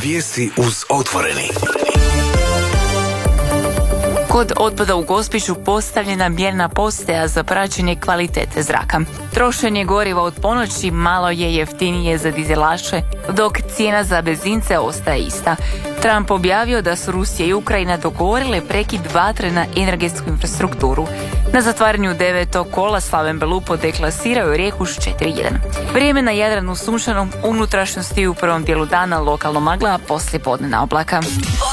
Vijesti uz Otvoreni. Kod otpada u Gospiću postavljena mjerna postaja za praćenje kvalitete zraka. Trošenje goriva od ponoći malo je jeftinije za dizelaše, dok cijena za benzince ostaje ista. Trump objavio da su Rusija i Ukrajina dogovorile prekid vatre na energetsku infrastrukturu. Na zatvaranju 9. kola Slaven Belupo deklasirao je Rijeku s 4:1. Vrijeme na Jadranu sunčano, unutrašnjosti u prvom dijelu dana lokalno magla, a poslijepodnevna oblaka.